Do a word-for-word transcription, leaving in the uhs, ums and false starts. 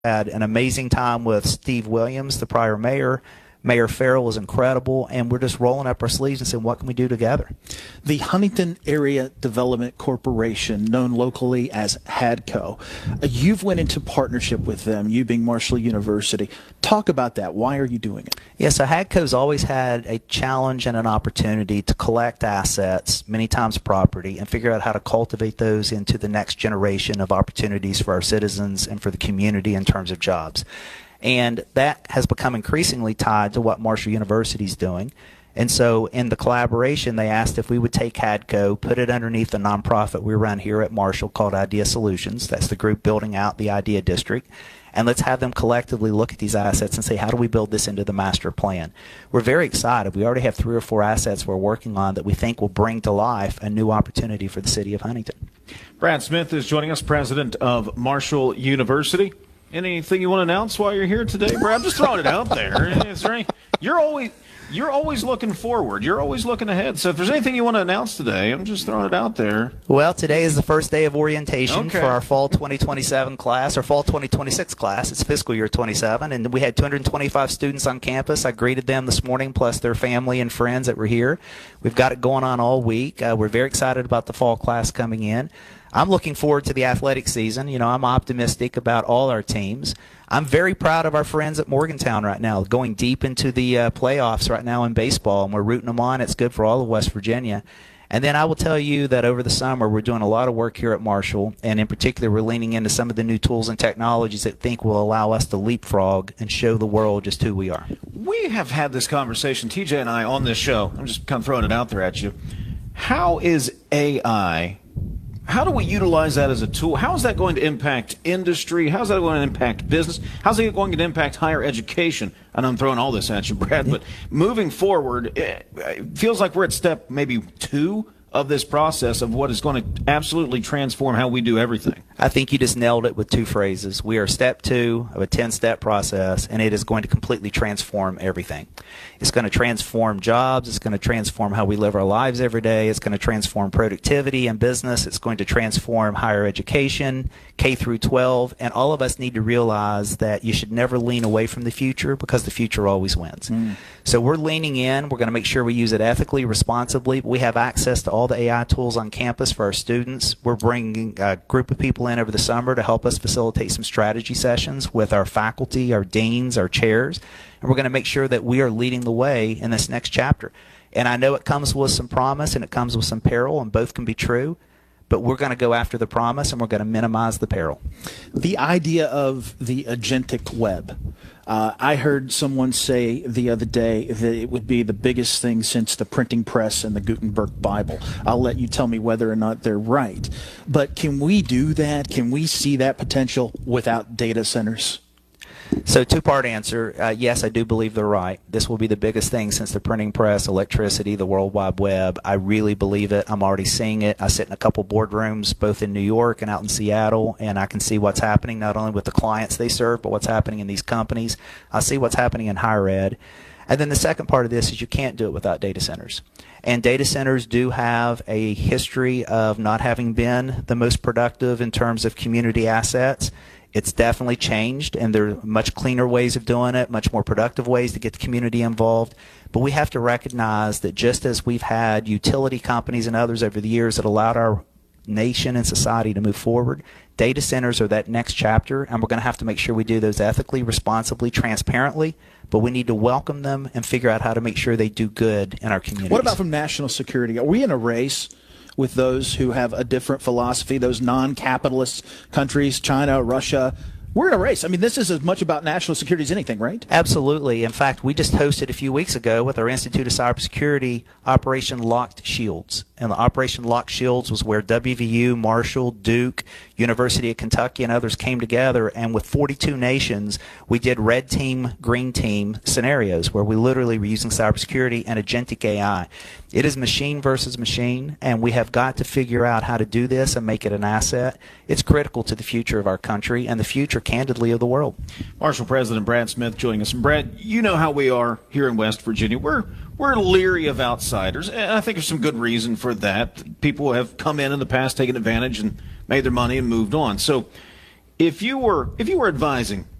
Had an amazing time with Steve Williams, the prior mayor. Mayor Farrell was incredible, and we're just rolling up our sleeves and saying, what can we do together? The Huntington Area Development Corporation, known locally as HADCO, uh, you've went into partnership with them, you being Marshall University. Talk about that. Why are you doing it? Yeah, so HADCO's always had a challenge and an opportunity to collect assets, many times property, and figure out how to cultivate those into the next generation of opportunities for our citizens and for the community in terms of jobs. And that has become increasingly tied to what Marshall University is doing. And so in the collaboration, they asked if we would take HADCO, put it underneath the nonprofit we run here at Marshall called Idea Solutions. That's the group building out the Idea District. And let's have them collectively look at these assets and say, how do we build this into the master plan? We're very excited. We already have three or four assets we're working on that we think will bring to life a new opportunity for the city of Huntington. Brad Smith is joining us, president of Marshall University. Anything you want to announce while you're here today, Brad? I'm just throwing it out there. Is there any, you're always you're always looking forward. You're always looking ahead. So if there's anything you want to announce today, I'm just throwing it out there. Well, today is the first day of orientation okay. for our fall twenty twenty-seven class, or fall twenty twenty-six class. It's fiscal year twenty-seven, and we had two hundred twenty-five students on campus. I greeted them this morning, plus their family and friends that were here. We've got it going on all week. Uh, we're very excited about the fall class coming in. I'm looking forward to the athletic season. You know, I'm optimistic about all our teams. I'm very proud of our friends at Morgantown right now, going deep into the uh, playoffs right now in baseball, and we're rooting them on. It's good for all of West Virginia. And then I will tell you that over the summer, we're doing a lot of work here at Marshall, and in particular, we're leaning into some of the new tools and technologies that I think will allow us to leapfrog and show the world just who we are. We have had this conversation, T J and I, on this show. I'm just kind of throwing it out there at you. How is A I... How do we utilize that as a tool? How is that going to impact industry? How is that going to impact business? How is it going to impact higher education? And I'm throwing all this at you, Brad, but moving forward, it feels like we're at step maybe two of this process of what is going to absolutely transform how we do everything. I think you just nailed it with two phrases. We are step two of a ten-step process, and it is going to completely transform everything. It's going to transform jobs. It's going to transform how we live our lives every day. It's going to transform productivity and business. It's going to transform higher education, K through twelve, and all of us need to realize that you should never lean away from the future because the future always wins. Mm. So we're leaning in. We're going to make sure we use it ethically, responsibly. We have access to all the A I tools on campus for our students. We're bringing a group of people in over the summer to help us facilitate some strategy sessions with our faculty, our deans, our chairs, and we're going to make sure that we are leading the way in this next chapter. And I know it comes with some promise and it comes with some peril, and both can be true, but we're going to go after the promise and we're going to minimize the peril. The idea of the agentic web. Uh, I heard someone say the other day that it would be the biggest thing since the printing press and the Gutenberg Bible. I'll let you tell me whether or not they're right. But can we do that? Can we see that potential without data centers? So two-part answer. Uh, yes, I do believe they're right. This will be the biggest thing since the printing press, electricity, the World Wide Web. I really believe it. I'm already seeing it. I sit in a couple boardrooms, both in New York and out in Seattle, and I can see what's happening not only with the clients they serve, but what's happening in these companies. I see what's happening in higher ed. And then the second part of this is you can't do it without data centers. And data centers do have a history of not having been the most productive in terms of community assets. It's definitely changed, and there are much cleaner ways of doing it, much more productive ways to get the community involved. But we have to recognize that just as we've had utility companies and others over the years that allowed our nation and society to move forward, data centers are that next chapter, and we're going to have to make sure we do those ethically, responsibly, transparently, but we need to welcome them and figure out how to make sure they do good in our communities. What about from national security? Are we in a race with those who have a different philosophy, those non-capitalist countries, China, Russia? We're in a race. I mean, this is as much about national security as anything, right? Absolutely. In fact, we just hosted a few weeks ago with our Institute of Cybersecurity Operation Locked Shields. And the Operation Locked Shields was where W V U, Marshall, Duke, University of Kentucky, and others came together. And with forty-two nations, we did red team, green team scenarios where we literally were using cybersecurity and agentic A I. It is machine versus machine, and we have got to figure out how to do this and make it an asset. It's critical to the future of our country and the future, candidly, of the world. Marshall President Brad Smith joining us. And Brad, you know how we are here in West Virginia. We're we're leery of outsiders, and I think there's some good reason for that. People have come in in the past, taken advantage, and made their money and moved on. So if you were if you were advising